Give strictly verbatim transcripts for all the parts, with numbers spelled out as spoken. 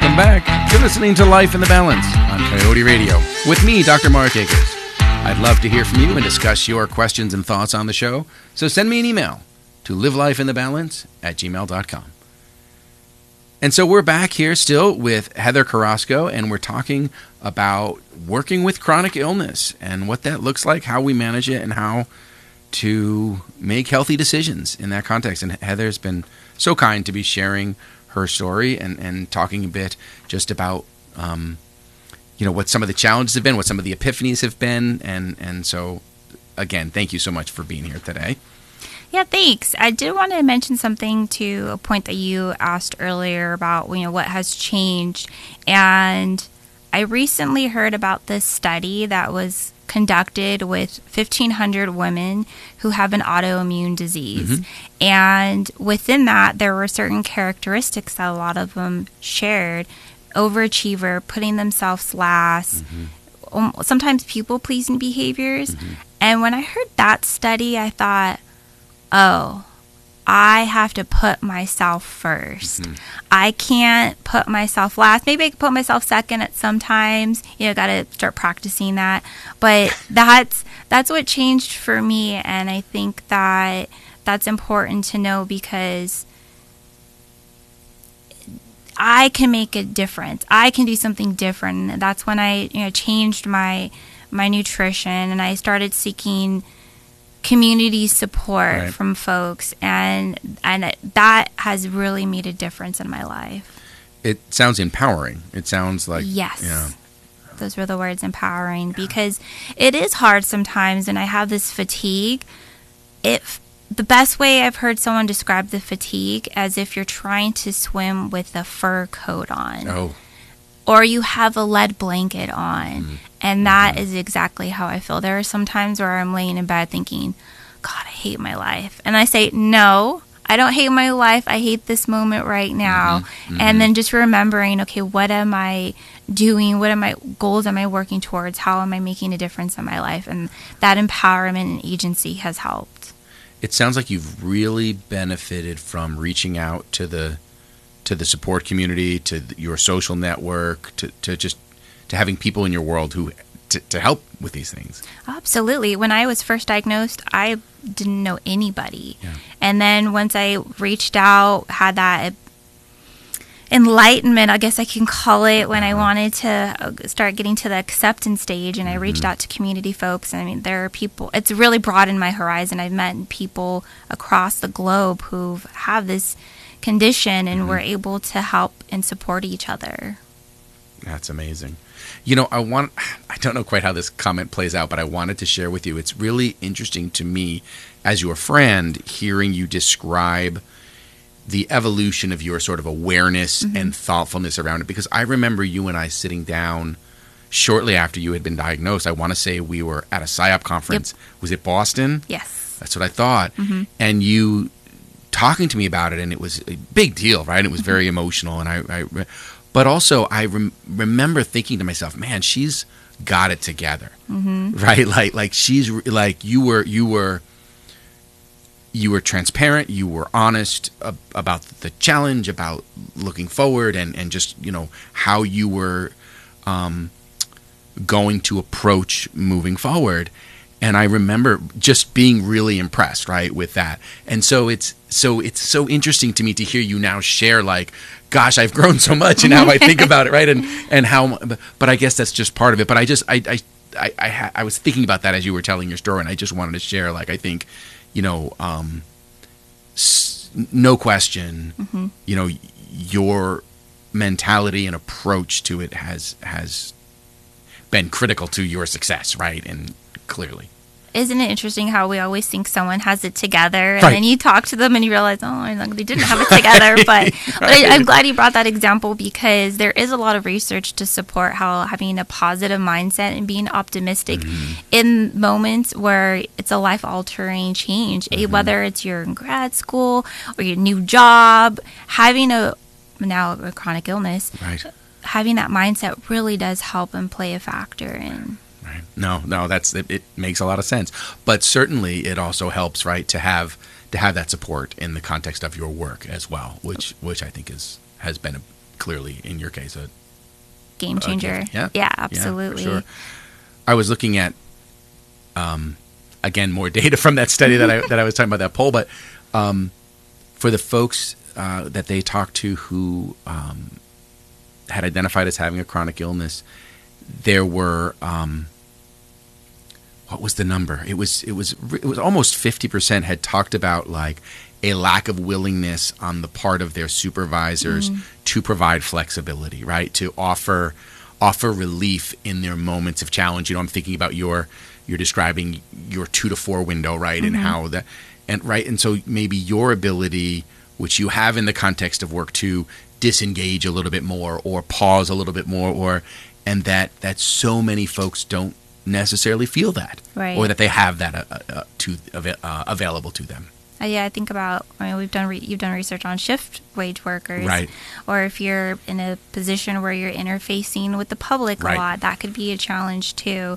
Welcome back. You're listening to Life in the Balance on Coyote Radio with me, Doctor Mark Akers. I'd love to hear from you and discuss your questions and thoughts on the show, so send me an email to livelifeinthebalance at gmail dot com. And so we're back here still with Heather Carrasco, and we're talking about working with chronic illness and what that looks like, how we manage it, and how to make healthy decisions in that context. And Heather's been so kind to be sharing her story and, and talking a bit just about, um, you know, what some of the challenges have been, what some of the epiphanies have been. And, and so, again, thank you so much for being here today. Yeah, thanks. I did want to mention something to a point that you asked earlier about, you know, what has changed. And I recently heard about this study that was conducted with fifteen hundred women who have an autoimmune disease. Mm-hmm. And within that, there were certain characteristics that a lot of them shared. Overachiever, putting themselves last, mm-hmm. um, sometimes people-pleasing behaviors. Mm-hmm. And when I heard that study, I thought, oh, I have to put myself first. Mm-hmm. I can't put myself last. Maybe I can put myself second at sometimes. You know, got to start practicing that. But that's that's what changed for me, and I think that that's important to know because I can make a difference. I can do something different. And that's when I, you know, changed my my nutrition, and I started seeking community support right. from folks, and and that has really made a difference in my life. It sounds empowering. It sounds like yes, yeah. those were the words, empowering, yeah. because it is hard sometimes, and I have this fatigue. It the best way I've heard someone describe the fatigue as if you're trying to swim with a fur coat on. Oh. Or you have a lead blanket on. Mm-hmm. And that mm-hmm. is exactly how I feel. There are some times where I'm laying in bed thinking, God, I hate my life. And I say, no, I don't hate my life. I hate this moment right now. Mm-hmm. Mm-hmm. And then just remembering, okay, what am I doing? What are my goals am I working towards? How am I making a difference in my life? And that empowerment and agency has helped. It sounds like you've really benefited from reaching out to the to the support community, to your social network, to, to just to having people in your world who to, to help with these things. Absolutely. When I was first diagnosed, I didn't know anybody. Yeah. And then once I reached out, had that enlightenment, I guess I can call it, when uh-huh. I wanted to start getting to the acceptance stage, and I mm-hmm. reached out to community folks. I mean, there are people, it's really broadened my horizon. I've met people across the globe who have this condition, and mm-hmm. we're able to help and support each other. That's amazing. You know, I want, I don't know quite how this comment plays out, but I wanted to share with you. It's really interesting to me, as your friend, hearing you describe the evolution of your sort of awareness mm-hmm. and thoughtfulness around it. Because I remember you and I sitting down shortly after you had been diagnosed. I want to say we were at a S I O P conference. Yep. Was it Boston? Yes. That's what I thought. Mm-hmm. And you talking to me about it, and it was a big deal, right? It was very emotional, and I, I but also I rem- remember thinking to myself, man, she's got it together, mm-hmm. right? Like, like she's like you were, you were, you were transparent, you were honest ab- about the challenge, about looking forward, and and just you know how you were um, going to approach moving forward. And I remember just being really impressed, right, with that. And so it's so it's so interesting to me to hear you now share, like, gosh, I've grown so much, and how I think about it, right, and and how. But I guess that's just part of it. But I just I I I I, ha- I was thinking about that as you were telling your story, and I just wanted to share, like, I think, you know, um, s- no question, mm-hmm. you know, your mentality and approach to it has has been critical to your success, right, and. Clearly. Isn't it interesting how we always think someone has it together, and right. then you talk to them and you realize, oh, they didn't have it together. But, right. but I, I'm glad you brought that example, because there is a lot of research to support how having a positive mindset and being optimistic mm-hmm. in moments where it's a life-altering change, mm-hmm. whether it's you're in grad school or your new job, having a now a chronic illness, right. having that mindset really does help and play a factor in. Right. No, no, that's it, it makes a lot of sense. But certainly it also helps, right, to have to have that support in the context of your work as well, which which I think is has been a clearly in your case a game changer. Uh, yeah, yeah, absolutely. Yeah, for sure. I was looking at, um, again, more data from that study that I that I was talking about, that poll, but um, for the folks uh, that they talked to who um, had identified as having a chronic illness, there were um, what was the number? It was it was it was almost fifty percent had talked about like a lack of willingness on the part of their supervisors mm. to provide flexibility, right? To offer offer relief in their moments of challenge. You know, I'm thinking about your you're describing your two to four window, right? Mm-hmm. And how that and right and so maybe your ability, which you have in the context of work, to disengage a little bit more or pause a little bit more, or and that that so many folks don't necessarily feel that, right. or that they have that uh, uh, to uh, available to them. Uh, yeah, I think about, I mean, we've done re- you've done research on shift wage workers, right? Or if you're in a position where you're interfacing with the public right. a lot, that could be a challenge too.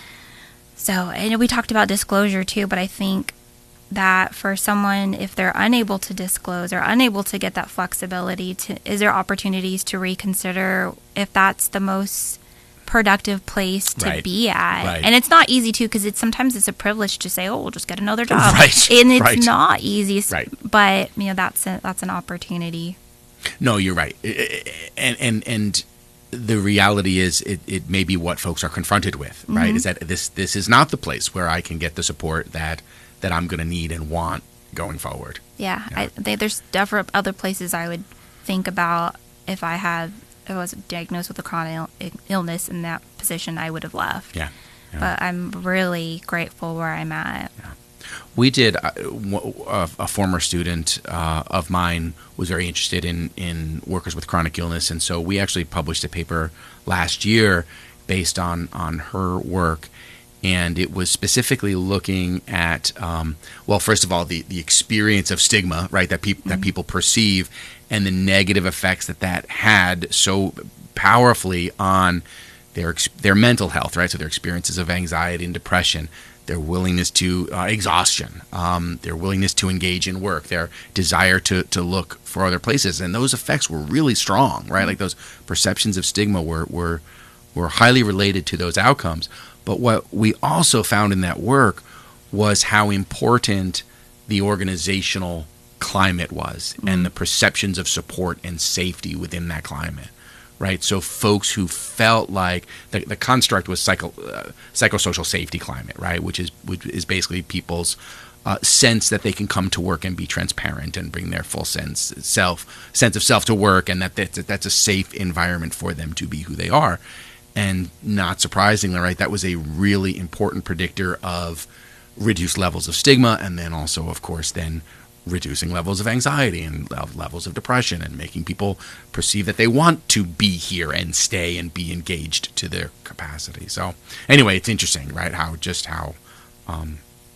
So, and we talked about disclosure too, but I think that for someone, if they're unable to disclose or unable to get that flexibility, to, is there opportunities to reconsider if that's the most productive place to right. be at? Right. And it's not easy too, because it's sometimes it's a privilege to say, oh, we'll just get another job, right. and it's right. not easy, right. but you know, that's a, that's an opportunity. No, you're right. And and and the reality is it, it may be what folks are confronted with, right? Mm-hmm. Is that this this is not the place where I can get the support that that I'm going to need and want going forward. Yeah, yeah. I, they, there's definitely other places I would think about if I had if I was diagnosed with a chronic Ill- illness in that position, I would have left. Yeah. yeah. But I'm really grateful where I'm at. Yeah. We did, uh, a, a former student uh, of mine was very interested in, in workers with chronic illness, and so we actually published a paper last year based on, on her work, and it was specifically looking at, um, well, first of all, the, the experience of stigma, right, that, peop- mm-hmm. that people perceive, and the negative effects that that had so powerfully on their their mental health, right, so their experiences of anxiety and depression, their willingness to uh, exhaustion, um, their willingness to engage in work, their desire to, to look for other places. And those effects were really strong, right? Like those perceptions of stigma were, were, were highly related to those outcomes. But what we also found in that work was how important the organizational climate was mm-hmm. and the perceptions of support and safety within that climate. Right, so folks who felt like the, the construct was psycho, uh, psychosocial safety climate, right, which is which is basically people's uh, sense that they can come to work and be transparent and bring their full sense self sense of self to work, and that that's, that's a safe environment for them to be who they are. And not surprisingly, right, that was a really important predictor of reduced levels of stigma, and then also, of course, then reducing levels of anxiety and levels of depression, and making people perceive that they want to be here and stay and be engaged to their capacity. So anyway, it's interesting, right, how just how um,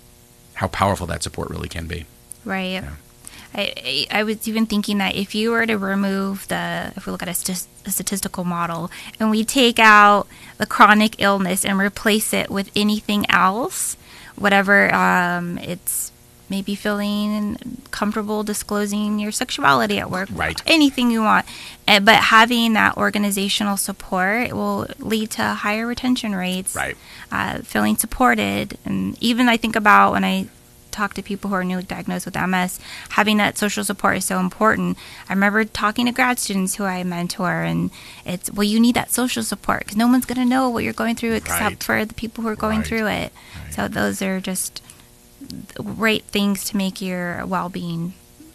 how powerful that support really can be. Right. Yeah. I, I was even thinking that if you were to remove the, if we look at a, st- a statistical model, and we take out the chronic illness and replace it with anything else, whatever um, it's maybe feeling comfortable disclosing your sexuality at work, right? Anything you want, but having that organizational support will lead to higher retention rates, right? Uh, feeling supported, and even I think about when I talk to people who are newly diagnosed with M S, having that social support is so important. I remember talking to grad students who I mentor, and it's, well, you need that social support because no one's going to know what you're going through except right. for the people who are going right. through it. Right. So those are just great things to make your well-being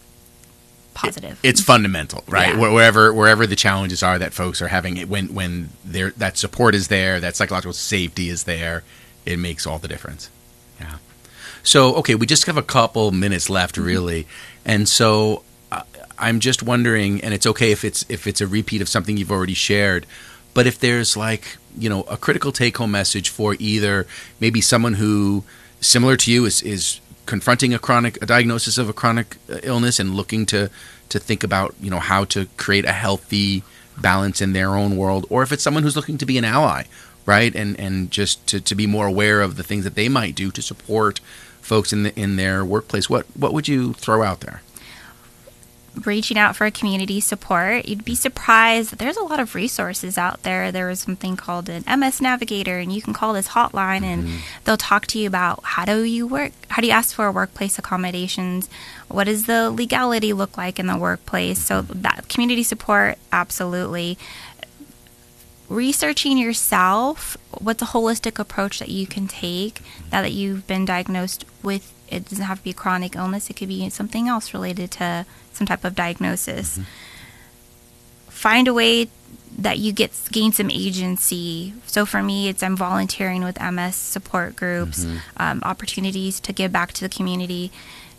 positive. It, it's fundamental, right? Yeah. Wherever wherever the challenges are that folks are having, when when there that support is there, that psychological safety is there, it makes all the difference. Yeah. So, okay, we just have a couple minutes left, really, and so uh, I'm just wondering, and it's okay if it's if it's a repeat of something you've already shared, but if there's like, you know, a critical take-home message for either maybe someone who, similar to you, is is confronting a chronic a diagnosis of a chronic illness and looking to to think about, you know, how to create a healthy balance in their own world, or if it's someone who's looking to be an ally, right, and and just to, to be more aware of the things that they might do to support folks in the, in their workplace. What what would you throw out there? reaching out for community support, you'd be surprised that there's a lot of resources out there. There is something called an M S Navigator, and you can call this hotline, and mm-hmm. they'll talk to you about how do you work, how do you ask for workplace accommodations, what does the legality look like in the workplace. So that community support, absolutely. Researching yourself, what's a holistic approach that you can take now that you've been diagnosed with. It doesn't have to be a chronic illness. It could be something else related to some type of diagnosis. Mm-hmm. Find a way that you get gain some agency. So for me, it's I'm volunteering with M S support groups, mm-hmm. um, opportunities to give back to the community.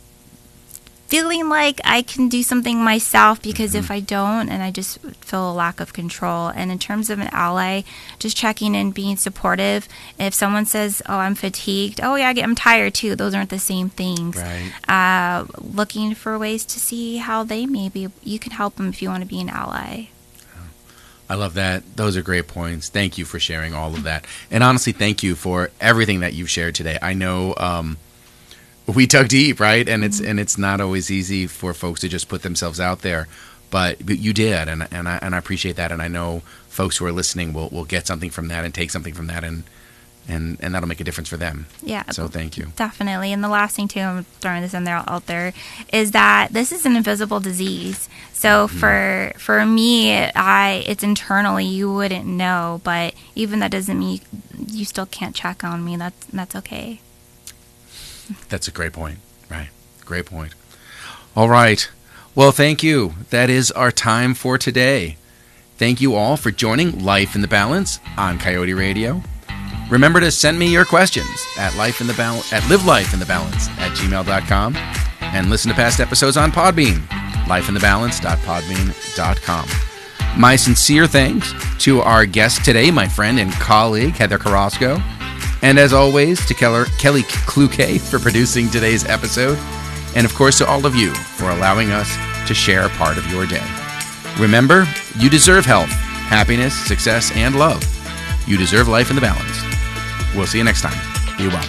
Feeling like I can do something myself, because mm-hmm. if I don't, and I just feel a lack of control. And in terms of an ally, just checking in, being supportive. If someone says, oh, I'm fatigued, oh yeah, I'm tired too. Those aren't the same things. Right. Uh, looking for ways to see how they maybe, you can help them if you want to be an ally. I love that. Those are great points. Thank you for sharing all of that. And honestly, thank you for everything that you've shared today. I know, um, we dug deep, right? And it's and it's not always easy for folks to just put themselves out there, but, but you did, and and I and I appreciate that, and I know folks who are listening will, will get something from that and take something from that, and and and that'll make a difference for them. Yeah. So thank you. Definitely. And the last thing too, I'm throwing this in there out there, is that this is an invisible disease. So mm-hmm. for for me, I it's internally, you wouldn't know, but even that doesn't mean you, you still can't check on me. That's that's okay. That's a great point, right? Great point. All right. Well, thank you. That is our time for today. Thank you all for joining Life in the Balance on Coyote Radio. Remember to send me your questions at life in the balance at live life in the balance at gmail dot com, and listen to past episodes on Podbean, life in the balance dot podbean dot com. My sincere thanks to our guest today, my friend and colleague, Heather Carrasco. And as always, to Keller, Kelly Kluke for producing today's episode. And of course, to all of you for allowing us to share part of your day. Remember, you deserve health, happiness, success, and love. You deserve life in the balance. We'll see you next time. Be well.